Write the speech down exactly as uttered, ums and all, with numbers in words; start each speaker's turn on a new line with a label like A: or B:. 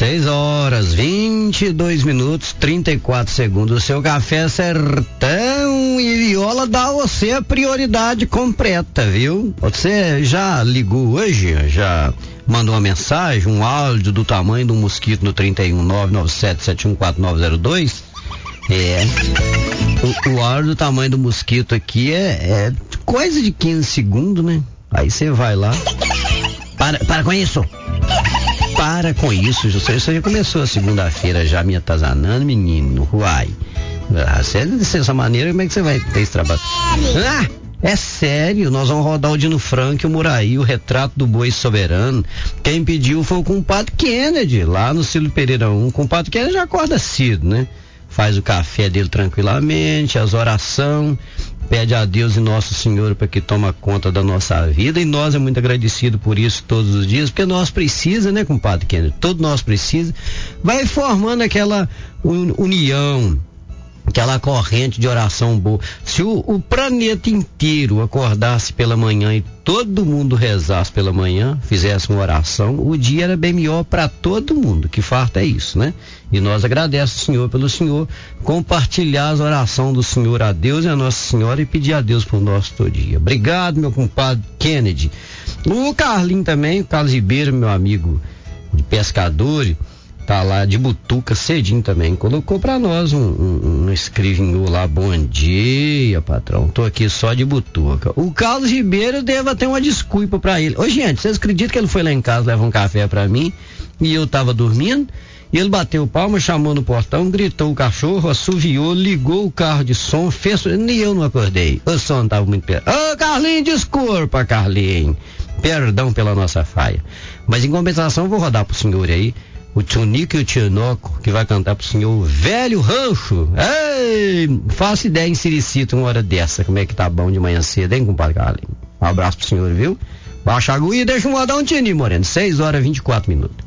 A: seis horas, vinte e dois minutos, trinta e quatro segundos. O seu café Sertão e Viola dá a você a prioridade completa, viu? Você já ligou hoje? Já mandou uma mensagem, um áudio do tamanho do mosquito no trinta e um, nove nove sete, sete um quatro nove zero dois? É. O, o áudio do tamanho do mosquito aqui é, é coisa de quinze segundos, né? Aí você vai lá. Para, para com isso! Para com isso, você já começou a segunda-feira já me atazanando, menino. Uai. Você, dessa maneira, como é que você vai ter esse trabalho? Ah! É sério, nós vamos rodar o Dino Frank, o Muraí, o Retrato do Boi Soberano. Quem pediu foi o compadre Kennedy, lá no Cílio Pereira um. O compadre Kennedy já acorda cedo, né? Faz o café dele tranquilamente, as orações, pede a Deus e Nosso Senhor para que toma conta da nossa vida, e nós é muito agradecido por isso todos os dias, porque nós precisa, né, compadre Kennedy? Todo nós precisa. Vai formando aquela un- união, aquela corrente de oração boa. Se o, o planeta inteiro acordasse pela manhã e todo mundo rezasse pela manhã, fizesse uma oração, o dia era bem melhor para todo mundo, que farta é isso, né? E nós agradecemos o Senhor pelo Senhor compartilhar as orações do Senhor a Deus e a Nossa Senhora e pedir a Deus por nosso todo dia. Obrigado, meu compadre Kennedy. O Carlinho também, o Carlos Ribeiro, meu amigo de pescador, tá lá de Butuca cedinho também, colocou pra nós um, um, um escrivinho lá, bom dia, patrão, tô aqui só de Butuca. O Carlos Ribeiro deva ter uma desculpa pra ele. Ô, gente, vocês acreditam que ele foi lá em casa levar um café pra mim e eu tava dormindo? E ele bateu palma, chamou no portão, gritou o cachorro, assoviou, ligou o carro de som, fez... Nem eu não acordei, o som tava muito perto. Ô, Carlinho, desculpa, Carlinho, perdão pela nossa falha. Mas em compensação, eu vou rodar pro senhor aí o Tonico e o Tinoco, que vai cantar pro senhor Velho Rancho. Ei, faço ideia em Siricito uma hora dessa, como é que tá bom de manhã cedo, hein, compadre Carlinho? Um abraço pro senhor, viu? Baixa a agulha e deixa um modão de Moreno, seis horas e vinte e quatro minutos.